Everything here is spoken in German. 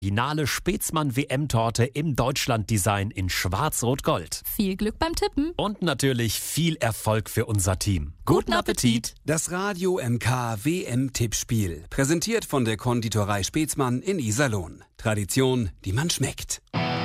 Finale Spätzmann WM-Torte im Deutschland-Design in Schwarz-Rot-Gold. Viel Glück beim Tippen. Und natürlich viel Erfolg für unser Team. Guten Appetit! Das Radio MK WM-Tippspiel. Präsentiert von der Konditorei Spätzmann in Iserlohn. Tradition, die man schmeckt.